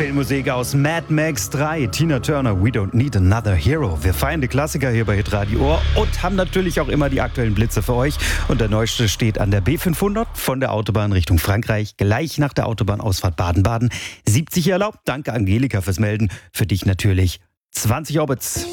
Filmmusik aus Mad Max 3, Tina Turner, We Don't Need Another Hero. Wir feiern die Klassiker hier bei Hitradio Ohr und haben natürlich auch immer die aktuellen Blitze für euch. Und der neueste steht an der B500 von der Autobahn Richtung Frankreich, gleich nach der Autobahnausfahrt Baden-Baden. 70 erlaubt. Danke Angelika fürs Melden. Für dich natürlich 20 Orbits.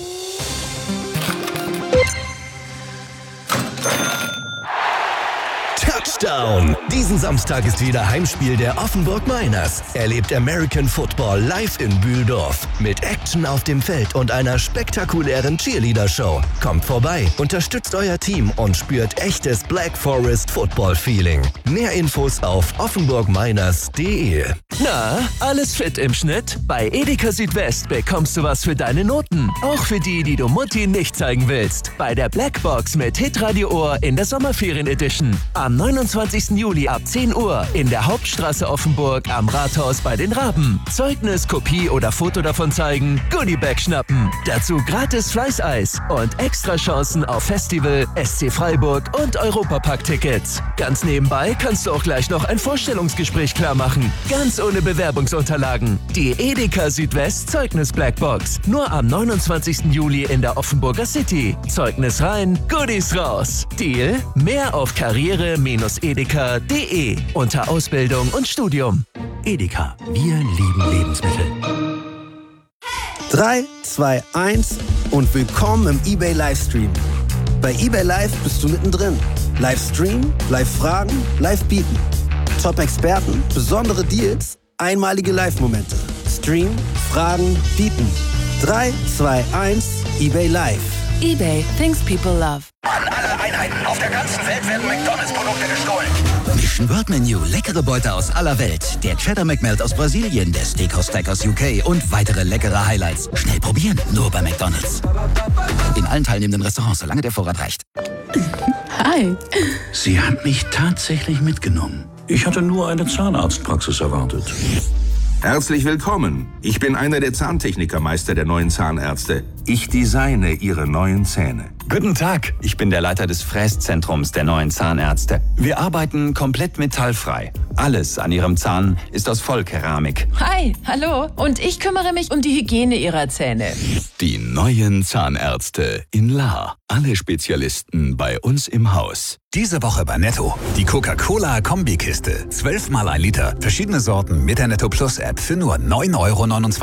Touchdown! Diesen Samstag ist wieder Heimspiel der Offenburg Miners. Erlebt American Football live in Bühldorf. Mit Action auf dem Feld und einer spektakulären Cheerleader-Show. Kommt vorbei, unterstützt euer Team und spürt echtes Black Forest Football-Feeling. Mehr Infos auf offenburgminers.de. Na, alles fit im Schnitt? Bei Edeka Südwest bekommst du was für deine Noten. Auch für die, die du Mutti nicht zeigen willst. Bei der Blackbox mit Hitradio Ohr in der Sommerferien-Edition. Am 29. Juli ab 10 Uhr in der Hauptstraße Offenburg am Rathaus bei den Raben. Zeugnis, Kopie oder Foto davon zeigen, Goodiebag schnappen. Dazu gratis Fleißeis und extra Chancen auf Festival, SC Freiburg und Europapark-Tickets. Ganz nebenbei kannst du auch gleich noch ein Vorstellungsgespräch klarmachen. Ganz ohne Bewerbungsunterlagen. Die Edeka Südwest Zeugnis Blackbox. Nur am 29. Juli in der Offenburger City. Zeugnis rein, Goodies raus. Deal? Mehr auf karriere-edeka.de unter Ausbildung und Studium. Edeka, wir lieben Lebensmittel. 3, 2, 1 und willkommen im eBay Livestream. Bei eBay Live bist du mittendrin. Livestream, Live-Fragen, Live-Bieten. Top-Experten, besondere Deals, einmalige Live-Momente. Stream, Fragen, Bieten. 3, 2, 1, eBay Live. eBay, things people love. An alle Einheiten auf der ganzen Welt werden McDonalds-Produkte gestohlen. Mission World Menu, leckere Beute aus aller Welt. Der Cheddar McMelt aus Brasilien, der Steakhouse Stack aus UK und weitere leckere Highlights. Schnell probieren, nur bei McDonalds. In allen teilnehmenden Restaurants, solange der Vorrat reicht. Hi. Sie hat mich tatsächlich mitgenommen. Ich hatte nur eine Zahnarztpraxis erwartet. Herzlich willkommen. Ich bin einer der Zahntechnikermeister der neuen Zahnärzte. Ich designe Ihre neuen Zähne. Guten Tag, ich bin der Leiter des Fräszentrums der neuen Zahnärzte. Wir arbeiten komplett metallfrei. Alles an Ihrem Zahn ist aus Vollkeramik. Hi, hallo. Und ich kümmere mich um die Hygiene Ihrer Zähne. Die neuen Zahnärzte in Lahr. Alle Spezialisten bei uns im Haus. Diese Woche bei Netto. Die Coca-Cola-Kombikiste. 12 mal 1 Liter. Verschiedene Sorten mit der Netto Plus App für nur 9,29 €.